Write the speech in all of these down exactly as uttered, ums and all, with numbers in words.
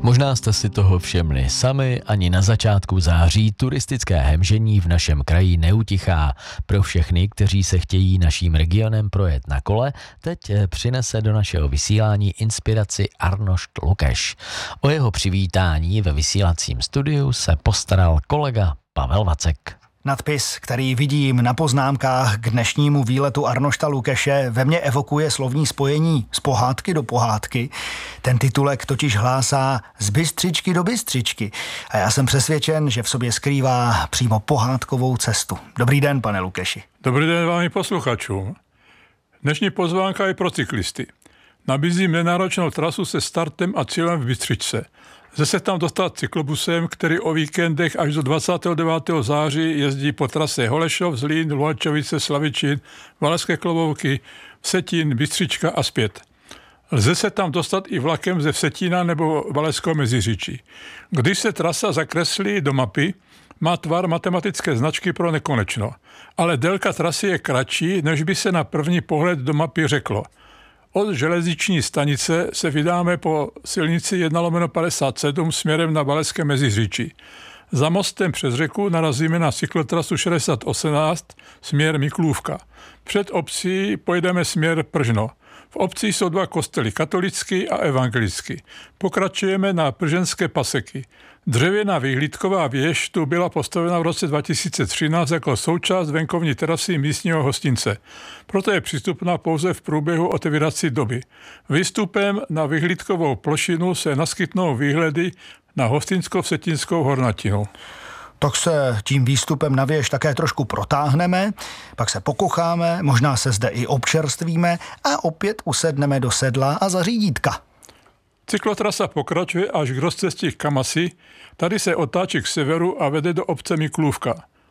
Možná jste si toho všimli sami, ani na začátku září turistické hemžení v našem kraji neutichá. Pro všechny, kteří se chtějí naším regionem projet na kole, teď přinese do našeho vysílání inspiraci Arnošt Lukeš. O jeho přivítání ve vysílacím studiu se postaral kolega Pavel Vacek. Nadpis, který vidím na poznámkách k dnešnímu výletu Arnošta Lukeše, ve mně evokuje slovní spojení z pohádky do pohádky. Ten titulek totiž hlásá z bystřičky do bystřičky a já jsem přesvědčen, že v sobě skrývá přímo pohádkovou cestu. Dobrý den, pane Lukeši. Dobrý den vám i posluchačům. Dnešní pozvánka je pro cyklisty. Nabízím nenáročnou trasu se startem a cílem v Bystřičce. Lze se tam dostat cyklobusem, který o víkendech až do dvacátého devátého září jezdí po trase Holešov, Zlín, Luhačovice, Slavičín, Valašské Klobouky, Vsetín, Bystřička a zpět. Lze se tam dostat i vlakem ze Vsetína nebo Valašského Meziříčí. Když se trasa zakreslí do mapy, má tvar matematické značky pro nekonečno, ale délka trasy je kratší, než by se na první pohled do mapy řeklo. Od železniční stanice se vydáme po silnici jedna lomeno padesát sedm směrem na Valašské Meziříčí. Za mostem přes řeku narazíme na cyklotrasu šedesát osmnáct směr Miklůvka. Před obcí pojedeme směr Pržno. V obci jsou dva kostely, katolický a evangelický. Pokračujeme na Prženské paseky. Dřevěná vyhlídková věž tu byla postavena v roce dva tisíce třináct jako součást venkovní terasy místního hostince. Proto je přístupná pouze v průběhu otevírací doby. Výstupem na vyhlídkovou plošinu se naskytnou výhledy na Hostinsko-Vsetínskou hornatinu. Tak se tím výstupem na věž také trošku protáhneme, pak se pokocháme, možná se zde i občerstvíme a opět usedneme do sedla a za řídítka. Cyklotrasa pokračuje až k rozcestí Kamasy, tady se otáčí k severu a vede do obce Miklůvka.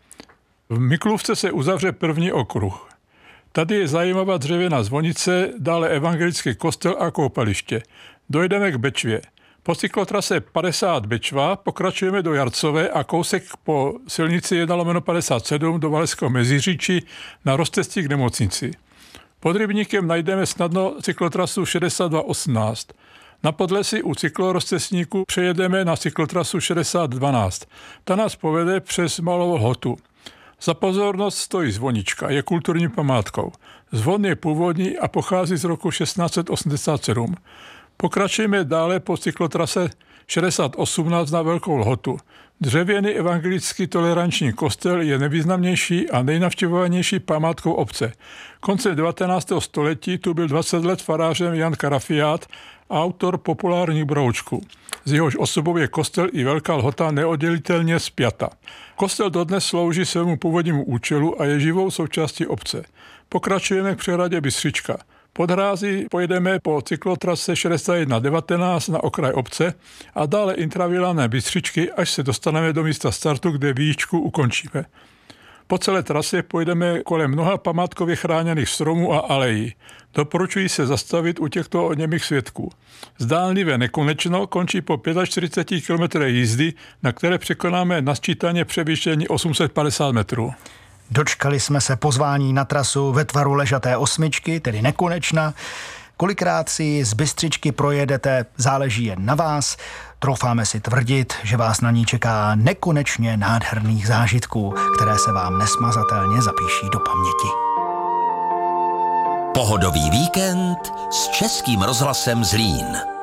V Miklůvce se uzavře první okruh. Tady je zajímavá dřevěná zvonice, dále evangelický kostel a koupaliště. Dojdeme k Bečvě. Po cyklotrase padesát Bečva pokračujeme do Jarcové a kousek po silnici jedna lomeno padesát sedm do Valašského Meziříčí na rozcestí k nemocnici. Pod rybníkem najdeme snadno cyklotrasu šedesát dva osmnáct. Na Podlesí u cyklorozcestníku přejedeme na cyklotrasu šedesát dvanáct. Ta nás povede přes Malou Lhotu. Za pozornost stojí zvonička, je kulturní památkou. Zvon je původní a pochází z roku šestnáct set osmdesát sedm. Pokračujeme dále po cyklotrase šedesát osmnáct na Velkou Lhotu. Dřevěný evangelický toleranční kostel je nejvýznamnější a nejnavštěvovanější památkou obce. Koncem devatenáctého století tu byl dvacet let farářem Jan Karafiát, autor populárních broučků. Z jehož osobou je kostel i Velká Lhota neoddělitelně spjata. Kostel dodnes slouží svému původnímu účelu a je živou součástí obce. Pokračujeme k přehradě Bystřička. Pod hrází pojedeme po cyklotrase šedesát jedna devatenáct na okraj obce a dále intraviláné Bystřičky, až se dostaneme do místa startu, kde výjížďku ukončíme. Po celé trase pojedeme kolem mnoha památkově chráněných stromů a alejí. Doporučuji se zastavit u těchto němých svědků. Zdánlivé nekonečno končí po čtyřiceti pěti kilometrech jízdy, na které překonáme nasčítaně převýšení osm set padesát metrů. Dočkali jsme se pozvání na trasu ve tvaru ležaté osmičky, tedy nekonečna. Kolikrát si z Bystřičky projedete, záleží jen na vás. Troufáme si tvrdit, že vás na ní čeká nekonečně nádherných zážitků, které se vám nesmazatelně zapíší do paměti. Pohodový víkend s Českým rozhlasem Zlín.